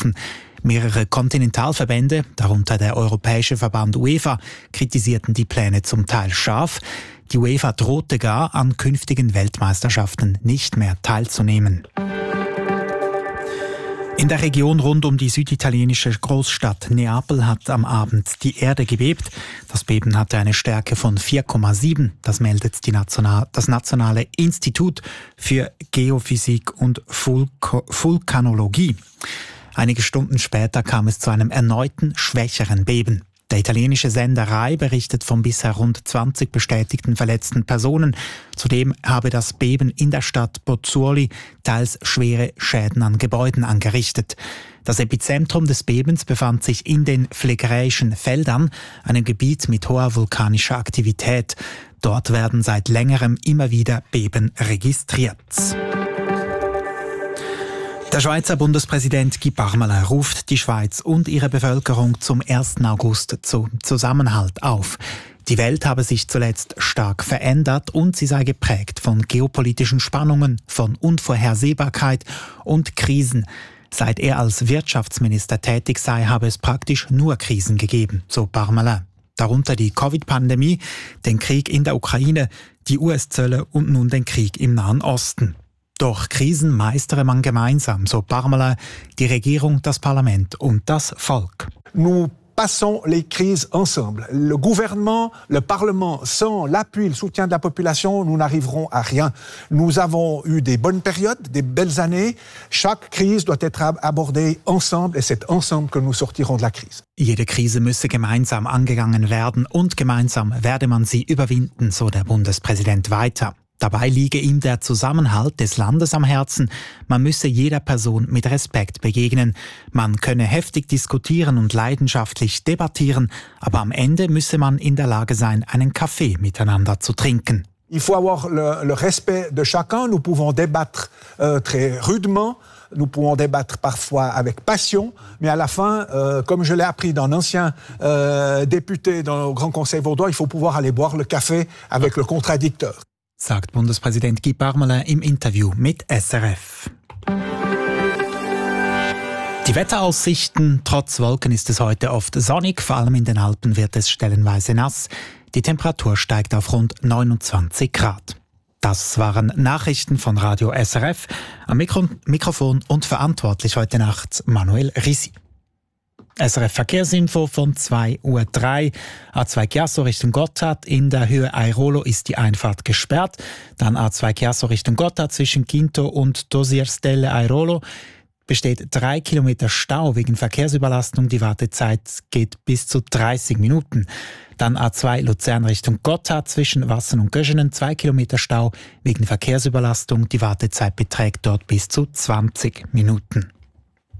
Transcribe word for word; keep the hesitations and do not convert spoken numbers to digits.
machen. Mehrere Kontinentalverbände, darunter der Europäische Verband UEFA, kritisierten die Pläne zum Teil scharf. Die UEFA drohte gar, an künftigen Weltmeisterschaften nicht mehr teilzunehmen. In der Region rund um die süditalienische Großstadt Neapel hat am Abend die Erde gebebt. Das Beben hatte eine Stärke von vier Komma sieben. Das meldet die National- das Nationale Institut für Geophysik und Vulko- Vulkanologie. Einige Stunden später kam es zu einem erneuten, schwächeren Beben. Der italienische Sender Rai berichtet von bisher rund zwanzig bestätigten verletzten Personen. Zudem habe das Beben in der Stadt Pozzuoli teils schwere Schäden an Gebäuden angerichtet. Das Epizentrum des Bebens befand sich in den Phlegraeischen Feldern, einem Gebiet mit hoher vulkanischer Aktivität. Dort werden seit längerem immer wieder Beben registriert. Der Schweizer Bundespräsident Guy Parmelin ruft die Schweiz und ihre Bevölkerung zum ersten August zu Zusammenhalt auf. Die Welt habe sich zuletzt stark verändert und sie sei geprägt von geopolitischen Spannungen, von Unvorhersehbarkeit und Krisen. Seit er als Wirtschaftsminister tätig sei, habe es praktisch nur Krisen gegeben, so Parmelin. Darunter die Covid-Pandemie, den Krieg in der Ukraine, die U S-Zölle und nun den Krieg im Nahen Osten. Doch Krisen meistere man gemeinsam, so Parmelin, die Regierung, das Parlament und das Volk. Nous passons les crises ensemble. Le gouvernement, le Parlement, sans l'appui, le soutien de la population, nous n'arriverons à rien. Nous avons eu des bonnes périodes, des belles années. Chaque crise doit être abordée ensemble et c'est ensemble que nous sortirons de la crise. Jede Krise müsse gemeinsam angegangen werden und gemeinsam werde man sie überwinden, so der Bundespräsident weiter. Dabei liege ihm der Zusammenhalt des Landes am Herzen. Man müsse jeder Person mit Respekt begegnen. Man könne heftig diskutieren und leidenschaftlich debattieren, aber am Ende müsse man in der Lage sein, einen Kaffee miteinander zu trinken. Il faut avoir le, le respect de chacun. Nous pouvons débattre euh, très rudement. Nous pouvons débattre parfois avec passion, mais à la fin, euh, comme je l'ai appris d'un ancien euh, député dans le Grand Conseil vaudois, il faut pouvoir aller boire le café avec le contradicteur. Sagt Bundespräsident Guy Parmelin im Interview mit S R F. Die Wetteraussichten: Trotz Wolken ist es heute oft sonnig, vor allem in den Alpen wird es stellenweise nass. Die Temperatur steigt auf rund neunundzwanzig Grad. Das waren Nachrichten von Radio S R F. Am Mikro- Mikrofon und verantwortlich heute Nacht Manuel Risi. S R F Verkehrsinfo von zwei Uhr drei. A zwei Chiasso Richtung Gotthard. In der Höhe Airolo ist die Einfahrt gesperrt. Dann A zwei Chiasso Richtung Gotthard zwischen Quinto und Dosierstelle Airolo. Besteht drei Kilometer Stau wegen Verkehrsüberlastung. Die Wartezeit geht bis zu dreißig Minuten. Dann A zwei Luzern Richtung Gotthard zwischen Wassen und Göschenen. zwei Kilometer Stau wegen Verkehrsüberlastung. Die Wartezeit beträgt dort bis zu zwanzig Minuten.